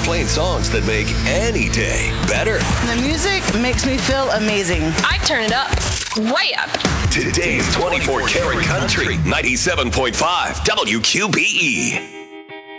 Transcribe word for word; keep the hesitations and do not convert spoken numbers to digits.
playing songs that make any day better. The music makes me feel amazing. I turn it up, way up. Today's twenty-four karat country, ninety-seven point five W Q B E.